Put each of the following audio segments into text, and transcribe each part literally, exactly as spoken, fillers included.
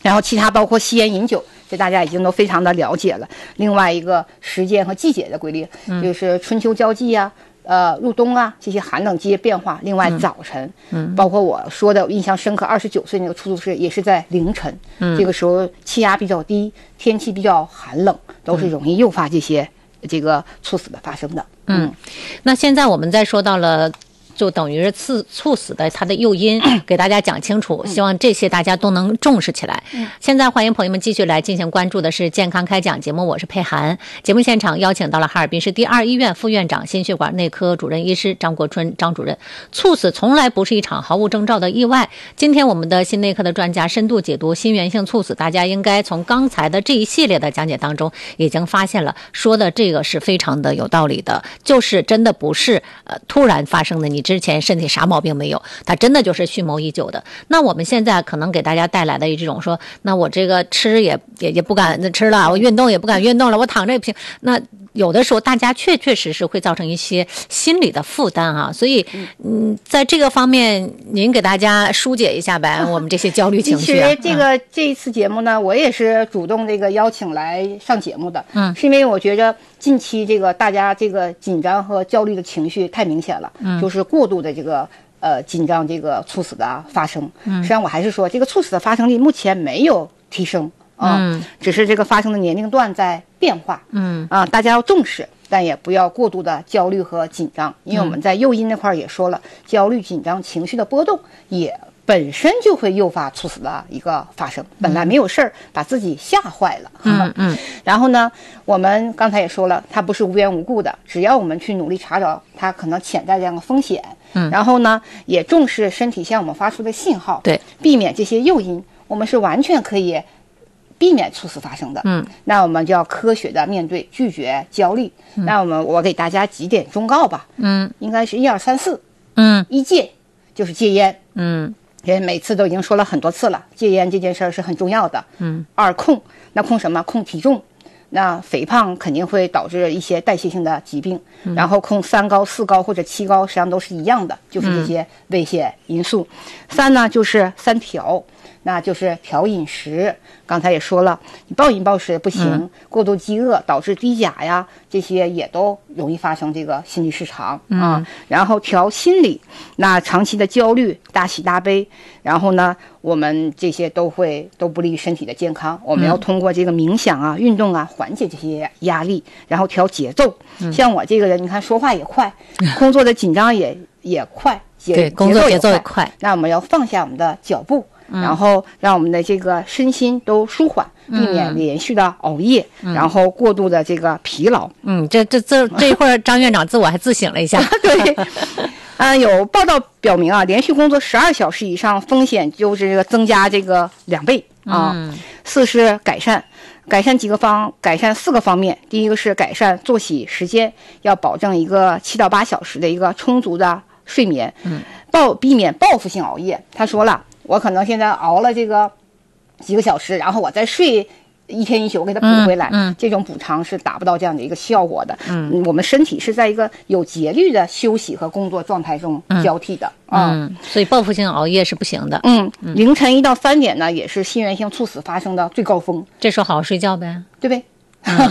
然后其他包括吸烟饮酒，这大家已经都非常的了解了。另外一个时间和季节的规律，就是春秋交际啊，呃，入冬啊，这些寒冷季节变化。另外早晨，嗯，包括我说的我印象深刻，二十九岁那个出租车也是在凌晨，嗯，这个时候气压比较低，天气比较寒冷，都是容易诱发这些这个猝死的发生的。 嗯，那现在我们再说到了。就等于是猝猝死的它的诱因，给大家讲清楚，希望这些大家都能重视起来。现在欢迎朋友们继续来进行关注的是健康开讲节目，我是佩涵。节目现场邀请到了哈尔滨市第二医院副院长、心血管内科主任医师张国春张主任。猝死从来不是一场毫无征兆的意外。今天我们的心内科的专家深度解读心源性猝死，大家应该从刚才的这一系列的讲解当中已经发现了，说的这个是非常的有道理的，就是真的不是呃突然发生的，你之前身体啥毛病没有，它真的就是蓄谋已久的。那我们现在可能给大家带来的这种说，那我这个吃也也也不敢吃了，我运动也不敢运动了，我躺着也不行。那有的时候大家确确实实会造成一些心理的负担啊，所以嗯，在这个方面您给大家疏解一下呗，我们这些焦虑情绪、啊。 其实这个、嗯、这一次节目呢，我也是主动这个邀请来上节目的， 嗯， 是因为我觉着近期这个大家这个紧张和焦虑的情绪太明显了， 嗯， 就是过度的这个呃紧张，这个猝死的发生。 嗯， 实际上我还是说，这个猝死的发生率目前没有提升。 嗯， 只是这个发生的年龄段在变化。 嗯啊，大家要重视，但也不要过度的焦虑和紧张，因为我们在诱因那块也说了，嗯、焦虑、紧张情绪的波动也本身就会诱发猝死的一个发生。本来没有事儿，把自己吓坏了。 嗯嗯。 然后呢，我们刚才也说了，它不是无缘无故的，只要我们去努力查找它可能潜在这样的风险。 嗯。 然后呢，也重视身体向我们发出的信号， 对， 避免这些诱因，我们是完全可以避免猝死发生的。 嗯， 那我们就要科学的面对，拒绝焦虑。嗯、那我们我给大家几点忠告吧。 嗯， 应该是一二三四。 嗯， 一戒就是戒烟。 嗯， 因为每次都已经说了很多次了，戒烟这件事儿是很重要的。 嗯， 二控，那控什么？控体重。那肥胖肯定会导致一些代谢性的疾病。嗯、然后控三高、四高或者七高，实际上都是一样的，就是这些危险因素。嗯、三呢就是三调。那就是调饮食，刚才也说了，你暴饮暴食不行，嗯、过度饥饿导致低钾呀，这些也都容易发生这个心律失常、 嗯、 啊。然后调心理，那长期的焦虑、大喜大悲，然后呢，我们这些都会都不利于身体的健康。我们要通过这个冥想啊、运动啊，缓解这些压力，然后调节奏。嗯、像我这个人，你看说话也快，工作的紧张也也快，节对，工作节奏也快。 那我们要放下我们的脚步。然后让我们的这个身心都舒缓，避免连续的熬夜，嗯、然后过度的这个疲劳。 嗯，这这这这一会儿张院长自我还自省了一下。 对，啊，有报道表明啊，连续工作十二小时以上，风险就是这个增加这个两倍啊。 嗯、 四是改善，改善几个方，改善四个方面。第一个是改善作息时间，要保证一个七到八小时的一个充足的睡眠， 嗯， 报避免报复性熬夜。他说了。我可能现在熬了这个几个小时，然后我再睡一天一宿，我给它补回来。 嗯嗯、 这种补偿是达不到这样的一个效果的。 嗯， 我们身体是在一个有节律的休息和工作状态中交替的。 嗯，嗯所以报复性熬夜是不行的。 嗯，嗯凌晨一到三点呢，也是心源性猝死发生的最高峰。 这时候好好睡觉呗， 对不对？嗯、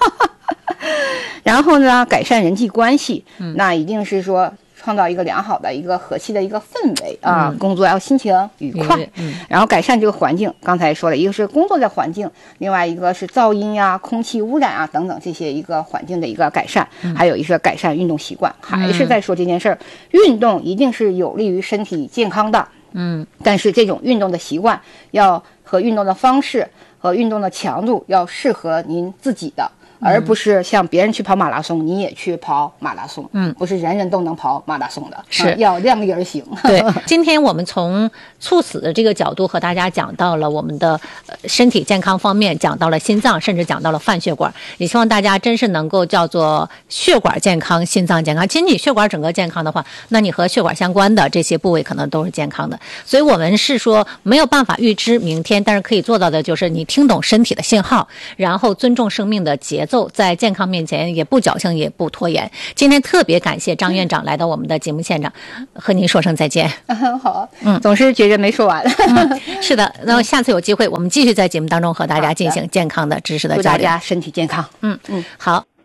然后呢，改善人际关系， 嗯、 那一定是说。创造一个良好的一个和气的一个氛围啊， 嗯、 工作要心情愉快， 嗯、 然后改善这个环境。刚才说了一个是工作的环境，另外一个是噪音呀、空气污染啊等等这些一个环境的一个改善， 嗯、 还有一个改善运动习惯。嗯、还是在说这件事儿，运动一定是有利于身体健康的。 嗯， 但是这种运动的习惯要和运动的方式和运动的强度要适合您自己的。而不是像别人去跑马拉松，你也去跑马拉松。 嗯， 不是人人都能跑马拉松的， 是、 嗯、要量力而行。 对，今天我们从猝死的这个角度和大家讲到了我们的呃身体健康方面，讲到了心脏，甚至讲到了泛血管。也希望大家真是能够叫做血管健康、心脏健康。其实你血管整个健康的话，那你和血管相关的这些部位可能都是健康的。所以我们是说没有办法预知明天，但是可以做到的就是你听懂身体的信号，然后尊重生命的节奏，在健康面前也不矫情也不拖延。今天特别感谢张院长来到我们的节目现场，和您说声再见。 好，嗯，总是觉着没说完。 嗯，是的，那下次有机会我们继续在节目当中和大家进行健康的知识的交流。 祝大家身体健康。 嗯嗯，好。